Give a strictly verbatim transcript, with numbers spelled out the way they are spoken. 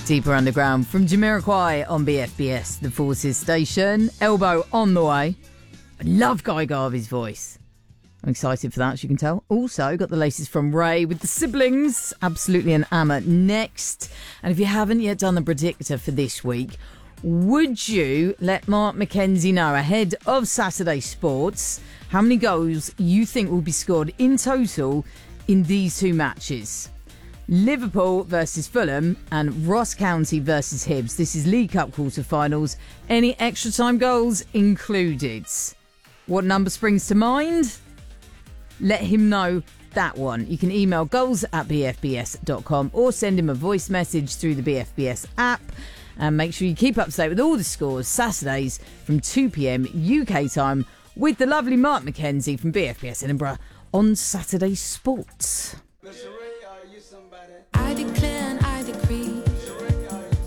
Deeper Underground from Jamiroquai on B F B S, the Forces station. Elbow on the way. I love Guy Garvey's voice. I'm excited for that, as you can tell. Also, got the latest from Ray with the siblings. Absolutely an Amma next. And if you haven't yet done the predictor for this week, would you let Mark McKenzie know ahead of Saturday Sports how many goals you think will be scored in total in these two matches? Liverpool versus Fulham and Ross County versus Hibs. This is League Cup quarter-finals. Any extra time goals included? What number springs to mind? Let him know that one. You can email goals at b f b s dot com or send him a voice message through the B F B S app. And make sure you keep up to date with all the scores Saturdays from two p.m. U K time with the lovely Mark McKenzie from B F B S Edinburgh on Saturday Sports. I declare